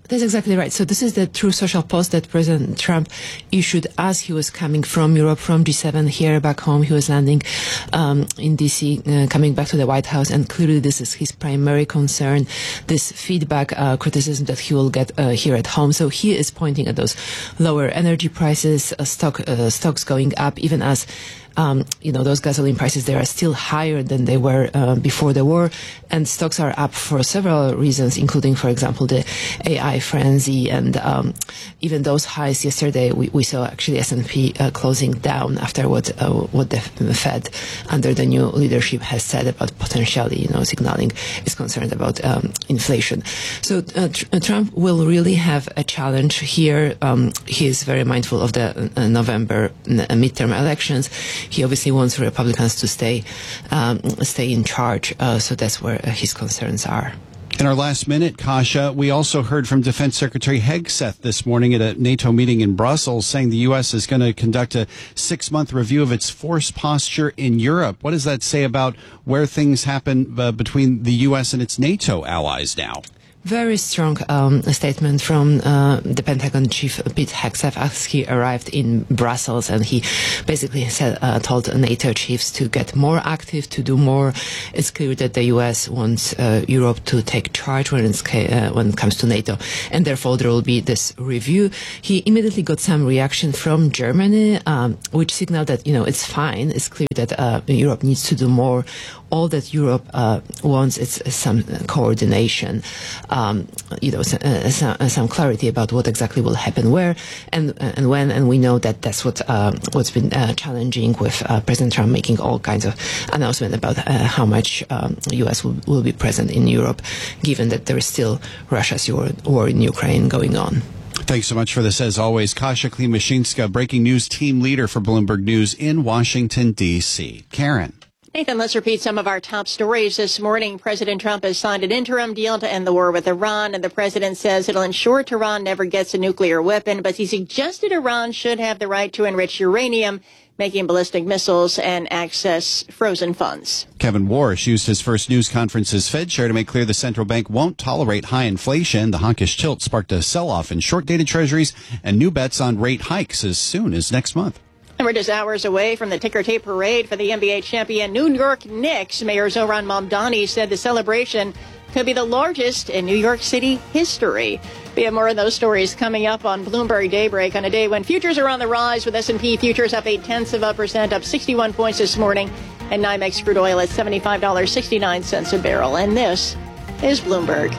That's exactly right. So this is the True Social post that President Trump issued as he was coming from Europe, from G seven here back home. He was landing um, in D C, uh, coming back to the White House, and clearly this is his primary concern, this feedback, uh, criticism that he will get uh, here at home. So he is pointing at those lower energy prices, uh, stock uh, stocks going up, even as Um, you know, those gasoline prices, they are still higher than they were uh, before the war, and stocks are up for several reasons, including, for example, the A I frenzy, and um, even those highs yesterday, we, we saw actually S and P uh, closing down after what uh, what the Fed under the new leadership has said about potentially, you know, signaling is concerned about um, inflation. So uh, tr- Trump will really have a challenge here. Um, he is very mindful of the uh, November uh, midterm elections. He obviously wants Republicans to stay um, stay in charge, uh, so that's where uh, his concerns are. In our last minute, Kasia, we also heard from Defense Secretary Hegseth this morning at a NATO meeting in Brussels, saying the U S is going to conduct a six-month review of its force posture in Europe. What does that say about where things happen uh, between the U S and its NATO allies now? Very strong um, statement from uh, the Pentagon chief Pete Hegseth as he arrived in Brussels, and he basically said, uh, told NATO chiefs to get more active, to do more. It's clear that the U S wants uh, Europe to take charge when, it's, uh, when it comes to NATO, and therefore there will be this review. He immediately got some reaction from Germany, um, which signaled that, you know, it's fine. It's clear that uh, Europe needs to do more. All that Europe uh, wants is some coordination. Um, you know, some, uh, some, some clarity about what exactly will happen where and and when, and we know that that's what uh, what's been uh, challenging with uh, President Trump making all kinds of announcements about uh, how much um, U S will, will be present in Europe, given that there is still Russia's war, war in Ukraine going on. Thanks so much for this, as always. Kasia Klimashinska, breaking news team leader for Bloomberg News in Washington, D C. Karen. Nathan, let's repeat some of our top stories this morning. President Trump has signed an interim deal to end the war with Iran, and the president says it'll ensure Tehran never gets a nuclear weapon, but he suggested Iran should have the right to enrich uranium, making ballistic missiles, and access frozen funds. Kevin Warsh used his first news conference as Fed chair to make clear the central bank won't tolerate high inflation. The hawkish tilt sparked a sell-off in short-dated treasuries and new bets on rate hikes as soon as next month. And we're just hours away from the ticker tape parade for the N B A champion New York Knicks. Mayor Zohran Mamdani said the celebration could be the largest in New York City history. We have more of those stories coming up on Bloomberg Daybreak on a day when futures are on the rise, with S and P futures up eight tenths of a percent, up sixty-one points this morning, and NYMEX crude oil at seventy-five dollars and sixty-nine cents a barrel. And this is Bloomberg.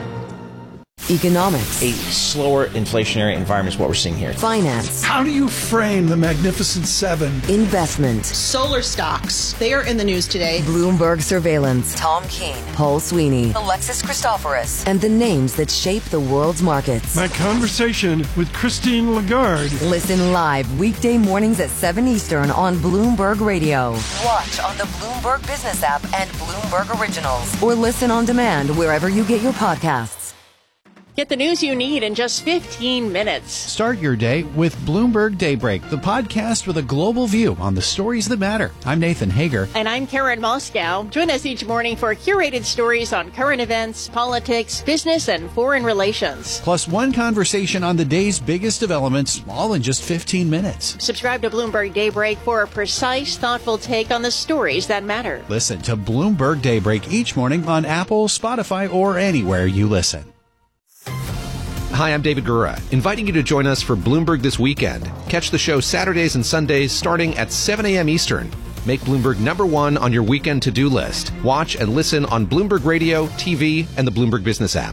Economics. A slower inflationary environment is what we're seeing here. Finance. How do you frame the Magnificent Seven? Investment. Solar stocks. They are in the news today. Bloomberg surveillance. Tom Keene. Paul Sweeney. Alexis Christoforous. And the names that shape the world's markets. My conversation with Christine Lagarde. Listen live weekday mornings at seven Eastern on Bloomberg Radio. Watch on the Bloomberg Business app and Bloomberg Originals. Or listen on demand wherever you get your podcasts. Get the news you need in just fifteen minutes. Start your day with Bloomberg Daybreak, the podcast with a global view on the stories that matter. I'm Nathan Hager. And I'm Karen Moscow. Join us each morning for curated stories on current events, politics, business, and foreign relations. Plus one conversation on the day's biggest developments, all in just fifteen minutes. Subscribe to Bloomberg Daybreak for a precise, thoughtful take on the stories that matter. Listen to Bloomberg Daybreak each morning on Apple, Spotify, or anywhere you listen. Hi, I'm David Gura, inviting you to join us for Bloomberg This Weekend. Catch the show Saturdays and Sundays starting at seven a.m. Eastern. Make Bloomberg number one on your weekend to-do list. Watch and listen on Bloomberg Radio, T V, and the Bloomberg Business app.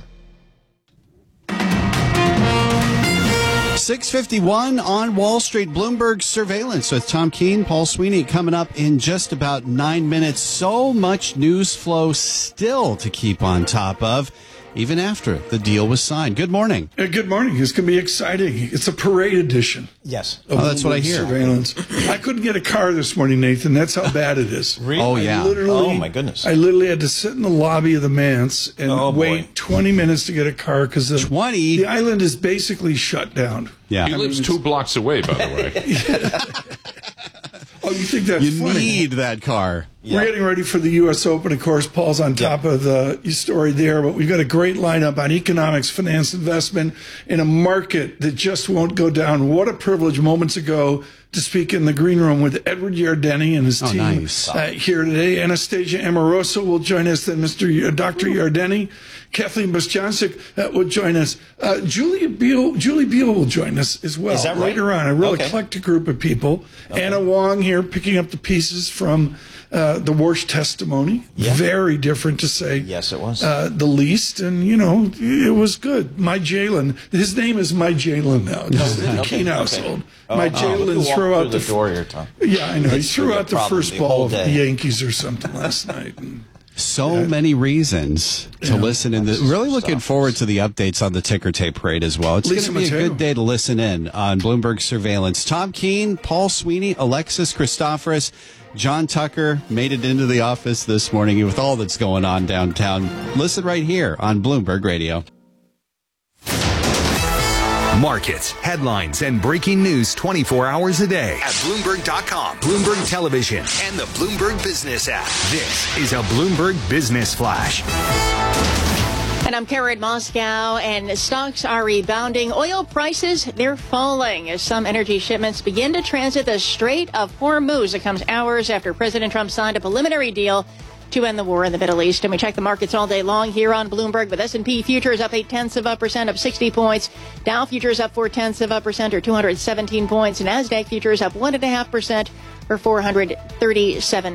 six fifty-one on Wall Street. Bloomberg surveillance with Tom Keene, Paul Sweeney coming up in just about nine minutes. So much news flow still to keep on top of, even after the deal was signed. Good morning. Uh, good morning. It's going to be exciting. It's a parade edition. Yes. Oh, that's what I hear. Surveillance. I couldn't get a car this morning, Nathan. That's how bad it is. Really? Oh, yeah. I literally, oh, my goodness. I literally had to sit in the lobby of the Manse and oh, wait boy. twenty minutes to get a car because the, twenty the island is basically shut down. Yeah. He I lives mean, two blocks away, by the way. Oh, you think that's you funny? need that car. We're getting ready for the U S Open. Of course, Paul's on top of the story there, but we've got a great lineup on economics, finance, investment in a market that just won't go down. What a privilege moments ago to speak in the green room with Edward Yardeni and his oh, team nice. uh, here today. Anastasia Amoroso will join us, then Mister Y- Doctor Yardeni. Kathleen Bostjancic uh, will join us. Uh, Julia Beal, Julie Beal will join us as well Is that right? later on. A real Okay. eclectic group of people. Okay. Anna Wong here picking up the pieces from uh, the Warsh testimony. Yeah. Very different, to say Yes, it was. uh, the least. And, you know, it was good. My Jalen. His name is My Jalen now. Just in the Okay, Keene okay. household. Oh, My oh, Jalen walked threw out through the, the door here, Tom. Yeah, I know. He It's threw been a out the problem first the ball whole of the day. Yankees or something last night. And, So many reasons to Yeah. listen in. The, really looking forward to the updates on the ticker tape parade as well. It's going Lisa to be a Mateo. good day to listen in on Bloomberg Surveillance. Tom Keene, Paul Sweeney, Alexis Christoforous, John Tucker made it into the office this morning with all that's going on downtown. Listen right here on Bloomberg Radio. Markets, headlines, and breaking news twenty-four hours a day at Bloomberg dot com, Bloomberg Television, and the Bloomberg Business app. This is a Bloomberg Business Flash. And I'm Karen Moscow, and stocks are rebounding. Oil prices, they're falling as some energy shipments begin to transit the Strait of Hormuz. It comes hours after President Trump signed a preliminary deal to end the war in the Middle East. And we check the markets all day long here on Bloomberg with S and P futures up eight tenths of a percent, up sixty points. Dow futures up four tenths of a percent, or two hundred seventeen points. NASDAQ futures up one and a half percent, or four hundred thirty-seven